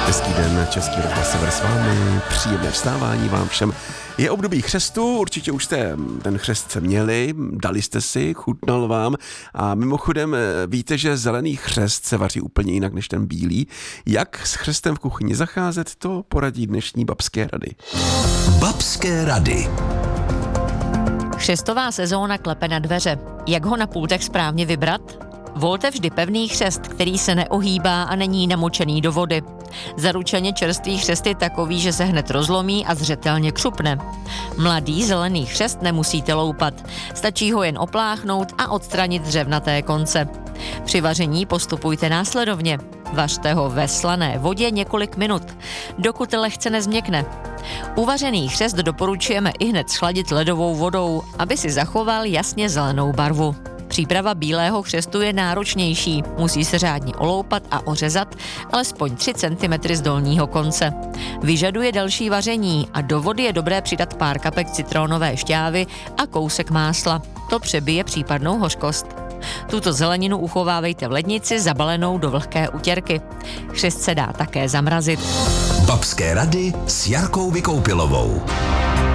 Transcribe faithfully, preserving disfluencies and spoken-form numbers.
Hezký den, Český rozhlas Sever s vámi, příjemné vstávání vám všem. Je období chřestu, určitě už jste ten chřest měli, dali jste si, chutnal vám a mimochodem víte, že zelený chřest se vaří úplně jinak než ten bílý. Jak s chřestem v kuchyni zacházet, to poradí dnešní babské rady. Babské rady. Chřestová sezóna klepe na dveře. Jak ho na pultech správně vybrat? Volte vždy pevný chřest, který se neohýbá a není namočený do vody. Zaručeně čerstvý chřest je takový, že se hned rozlomí a zřetelně křupne. Mladý zelený chřest nemusíte loupat. Stačí ho jen opláchnout a odstranit dřevnaté konce. Při vaření postupujte následovně. Vařte ho ve slané vodě několik minut, dokud lehce nezměkne. Uvařený chřest doporučujeme ihned schladit ledovou vodou, aby si zachoval jasně zelenou barvu. Příprava bílého chřestu je náročnější, musí se řádně oloupat a ořezat alespoň tři centimetry z dolního konce. Vyžaduje další vaření a do vody je dobré přidat pár kapek citronové šťávy a kousek másla. To přebije případnou hořkost. Tuto zeleninu uchovávejte v lednici zabalenou do vlhké utěrky. Chřest se dá také zamrazit. Babské rady s Jarkou Vykoupilovou.